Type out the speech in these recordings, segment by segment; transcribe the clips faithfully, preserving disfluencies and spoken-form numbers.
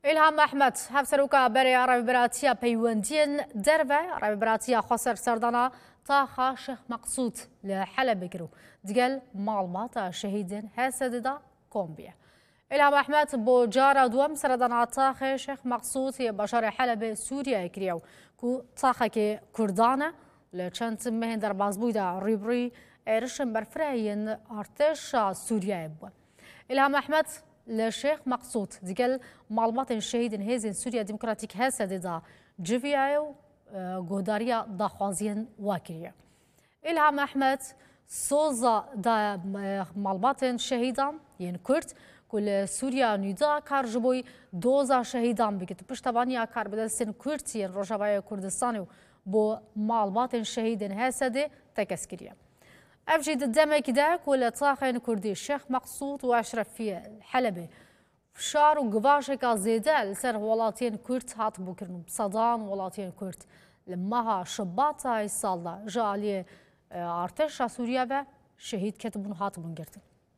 إلهام أحمد هفسروكا بري عربي براتيا بيوندين درفة عربي براتيا خسر سردانا طاخا شيخ مقصود لحلب بكرو دقل معلومات شهيدين هاسددا كومبيا إلهام أحمد بو جارة دوام سردانا طاخ شيخ مقصود هي بشار حلب سوريا كريو كو طاخا كي كردانا لچند مهن در بازبويدا ريبري إرشن برفراين ارتش سوريا بو إلهام أحمد لشيخ مقصود دقل معلومات الشهيد هزين سوريا ديمقراطيك هاسددا جيفيايو قهداريا داخوازين واكريا إلهام أحمد سوزا دا معلومات شهيدان ين كرت كل سوريا نيدا كار جبوي دوزا شهيدان بكت بشتبانيا كار بدلسن كرت ين روجابايا كردستانيو بو معلومات الشهيد هاسدي تكسكريا أفجد الدمك داك ولا طاخن كردي الشيخ مقصود وأشرف في الحلبة فشار وقباشك زيدة لسر ولاتين كرت هات بكرن بصدان ولاتين كرت لماها شباطة الصالة جاء لي ارتش سوريا شهيد كتبون هات بنقرتن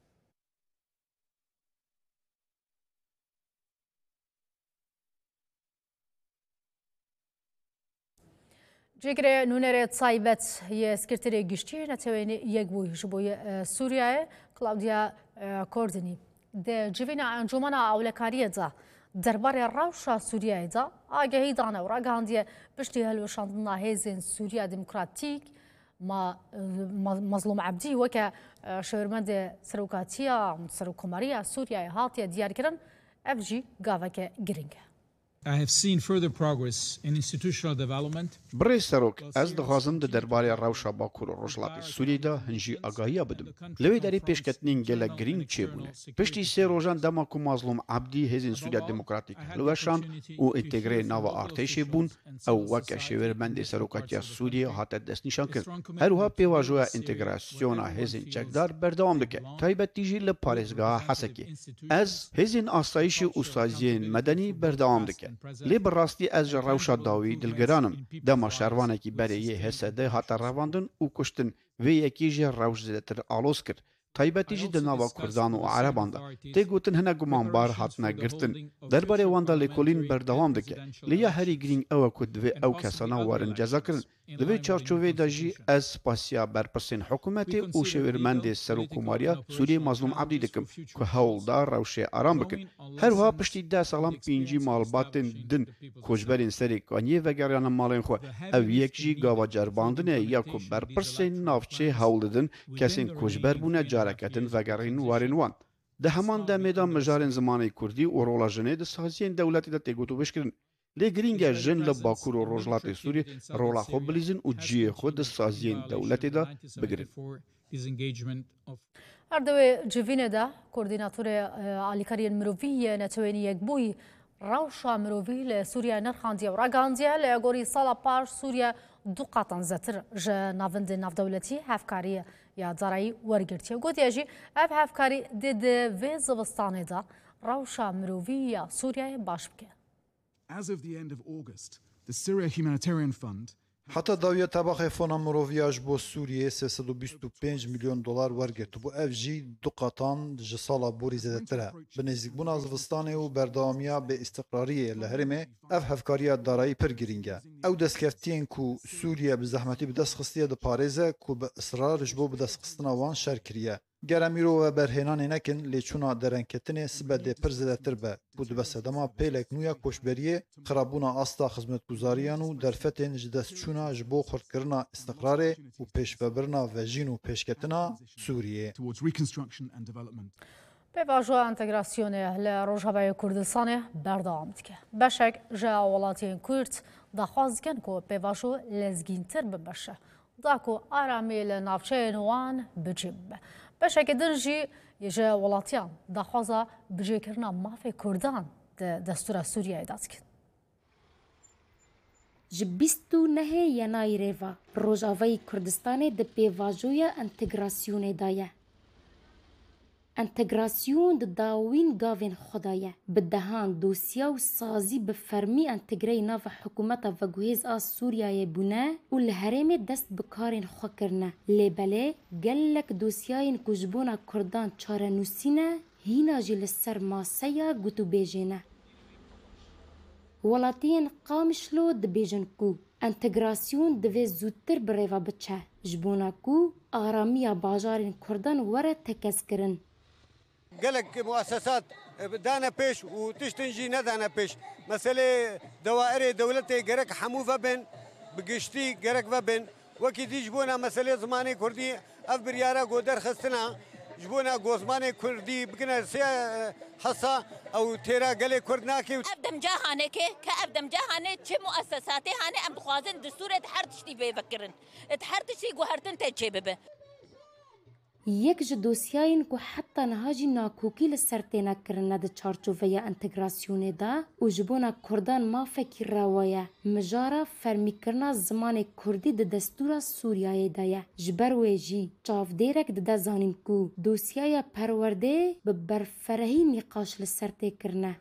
جيكري نونيري تصايبت هي سكرتيري جشتي نتوين يقوي جبوي سوريا كلاوديا كوردني ده جيفينا انجمنا اولكاريه دا درباري الروشة سوريا دا آگهی دانا و راگاندی بشتی هلوشاندنا هزین سوريا ديمقراطيك ما مظلوم عبدي وكا شورمند سروكاتيا سروكوماريا سوريا هاتيا ديار كرن افجي غافاكا جرينجا I have seen further progress in institutional development. برای سروک از دخوازم در درباره روشا باکور و روشلاتی سوری دا هنجی آگاهی بدم. لوی داری پیشکتنین گله گرینگ چه بونه. پشتی سه روزان دما کو مظلوم عبدی هزین سوریا دموکراتیک هلوشان و انتگره نو ارتش بون او وک شورمند سروکاتیا سوریا هات دست نشان کرد. هروها پیواجوه انتگراسیون هزین چکدار بردوام دکه. تایبت تیجی لپارزگاه حسکی. از هزین آسایش و سازین مدنی بردوام دکه. لی براستی از روشا داوی دلگرانم دما شروانه کی بریه حسده هات رواندن او کشتن و یکی جه روش زدتر آلوز کرد تایبتی جی دناوا کردان و عربان دا تی گوتن هنه گمانبار هاتنا گرتن درباره واندا لیکولین بردوام دکه لیا هری گرینگ او کد و او کسانا وارن جزا کرن دوی چارچوه دا جی از پاسیا برپسین حکومتی او شورمند سروکوماریا سوری مظلوم عبدی دکم که هولدار روشه آرام بکن هروها پشتی ده سالام پینجی مالباتن دن کجبرین سری کانیه و گریان مالین خو او یک جی گاوا جرباندنه یا که برپسین نافچه هولدن کسین کجبر بونه جارکتن و گرین وارن وان ده همان ده میدان مجارن زمانی کردی و رولا جنه ده سازین دولتی ده تیگوتو بشکرن لی گرینگا جن لباکور و روجلات سوری رولا خو بلیزن و جی خود سازین دولتی ده بگرن اردوی جوینه ده کوردیناتور آلیکاری مروفی نتوینی یک بوی روشا مروفی لسوریا نرخاندیا و راگاندیا لگوری سالا پاش سوریا دو قطن زتر جا نافند ناف دولتی هفکاری یا دارایی ورگرتیا گوت یجی اف هفکاری دید وی زبستانه ده روشا مروفی یا سوریا باش بکن As of the end of August, the Syria Humanitarian Fund حتی داویه طبقه فونا مروفیاش بو سوریه سیصد و بیست و پنج میلیون دلار ورگرت بو اف جی دو قطان جسالا بوری زدتره به نزدیک بونا زوستانه و بردامیا به استقراریه لهرمه اف هفکاریا دارایی پر گرینگه او دستکفتین کو سوریه به زحمتی به دست خستیه ده پاريزه کو به اصرار جبو به دست خستنا وان شرکریه گرمیرو و برهنان نکن لیچونا درنکتنه سبده پر زدتر به بود بس دما پیلک نویا کوشبریه خرابونا استا خدمت گزاریان و درفتن جدست چونا جبو خرد کرنا استقرار و پیش ببرنا و جین و پیشکتنا سوریه به واژه انتگراسیون لروجابای کردستان بردام دکه بشک جا ولاتین کرد دخواست کن کو به واژه لزگینتر ببشه داکو آرامی لنافچه نوان بجیب بشک درجی یجا ولاتیان دخوازا بجی کرنا مافی کردان دستور سوریه داد کن جبیستو نهه ینای ریوا روجاوی کردستان ده پیواجویا انتگراسیون دایه انتگراسیون ده داوین گاوین خدایه به دهان دوسیا و سازی به فرمی انتگری ناف حکومت و گوهیز آس سوریای بونه و لحرم دست بکارین خو کرنه لیبله گلک دوسیاین کجبونا کردان چاره نوسینه هینا جی لسر ماسیا گوتو بیجینه ولاتین قامشلو دبیجن کو انتگراسیون دوی زودتر بریوا بچه جبونا کو آرامی باجارین کردن وره تکس کرن. قالك مؤسسات دانا بيش وتشتنجي ندانا بيش مسألة دوائر دولتي قرك حموفة بين بقشتي قرك فبين وكي دي جبونا مسألة زماني كردي اف بريارة قدر خستنا جبونا قوزماني كردي بقنا سيا حصة او تيرا قلي كردناكي ابدم جاهاني كي كابدم جاهاني تشي مؤسساتي هاني ام بخوازن دستور اتحرتشتي بيفكرن اتحرتشتي قوهرتن تيجي ببه یک ج دوسیاین کو حتی نهاجی ناکوکی لسرتینا کرنه ده چارچوفه انتگراسیونه دا و جبونا کردان ما فکر راویه مجارا فرمی کرنا زمان کردی ده دستور سوریای دایه جبر ویجی چاف دیرک ده ده زانین کو دوسیای پرورده به برفرهی نقاش لسرتی کرنه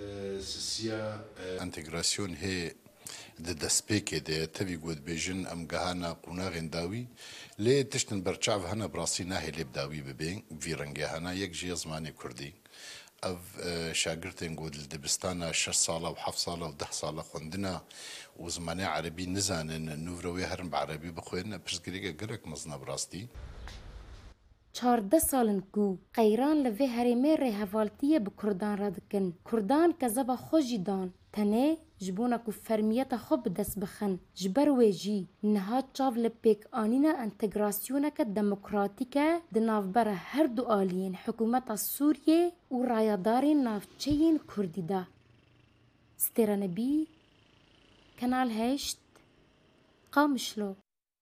سیا انتگراسیون هی د دسپیکې د تبي ګود بیژن ام غهانا قوناغ داوی لی تشتن برچاو هنا براسي نه لب داوی ببین ویرنګ هنا یک جی زمانه کردی او شاګرتن ګود دبستانه شش ساله او هفت ساله او ده ساله خوندنا و زمانه عربي نزانن نوروي هرم بعربي بخوین پرسګریګه ګرک مزنه براستی چارده سالن کو قیران لوی هریمه رهوالتیه به کردان را دکن کردان که زبا خوشی دان تنه جبونا کو فرمیت خوب دست بخن جبر ویجی نها چاو لپیک آنینا انتگراسیونه که دموکراتیکه دنافبر هر دو آلین حکومت سوریه و رایدارین نافچهین کردی دا سترانبی کنال هشت قامشلو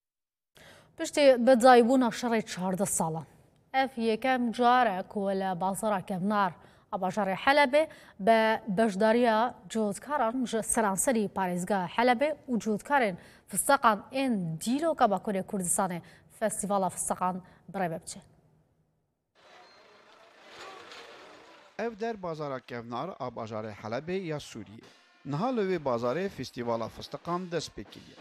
پشتی بدایبونا شرای چهارده ساله اف یکم جاره کولا بازارا کمنار اباجار حلبه به بجداریا جودکاران سرانسری پاریزگاه حلبه و جودکارن فستقان این دیلو که با کره کردستان فستیوال فستقان برای ببچه اف در بازار کمنار اباجار حلبه یا سوریه نهالوی بازار فستیوال فستقان دست بکیه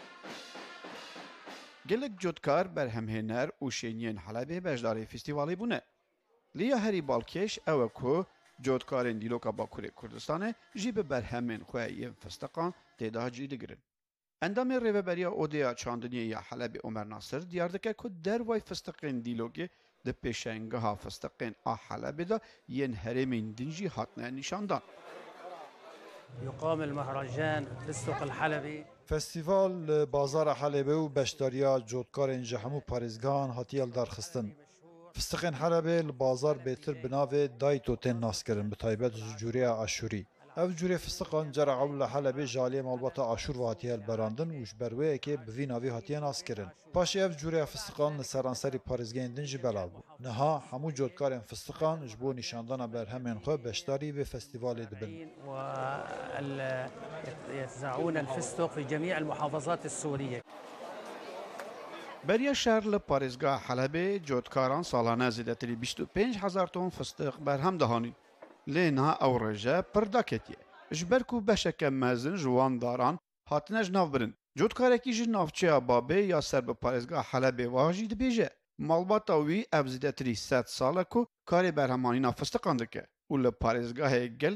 gelek codkar berhemhêner û şêniyên Helebê beşdarê festîvalê bûne. Lêya herî balkêş ew e ku codkarên dîloka Bakurê Kurdistanê jî bi berhemên xwe yên festeqan têda cî digirin. Endamê rêveberiya Odeya Çandiniyê ya Helebê Omer Nasir diyar dike ku dervay festeqên dîlokê di pêşengeha festeqên a Helebê de yên herêmên din jî hatine nîşandan. يقام المهرجان بالسوق الحلبي فستیوال بازار حلبه و بشداریا جودکارین جهمو پارێزگان هاتیال دارخستن. فستقین حلبه لبازار بهتر بناوه دایتو تن ناس کرن به تایبەت جوریه عاشوری. ev cure fistiqan cera ew li Helebê jalê malbata aşûr ve hatiye beraandin û ji ber wê yekê bi vî navî hatiye naskirin. Paşê ev cure fistiqan li seranserî parêzgehên din jî belav bû. Niha hemû cotkarên fistiqan ji bo nîşandana berhemên xwe beşdarî vê festîvalê dibin. يتزرعون الفستق في جميع المحافظات السورية. Beriya şer li parêzgeha Helebê cotkaran salane zêdetirî bîst û pênc hezar ton fistiq berhem dihanîn. Lê niha ew rêje pir daketiye. Ji ber ku beşeke mezin ji wan daran hatine ji nav birin. Cotkarekî ji navçeya Babê ya ser bi parêzgeha Helebê wa jî dibêje. Malbata wî ev zêdetirî sed sal e ku karê berhemanîna fistiqan dike û li parêzgahê gelek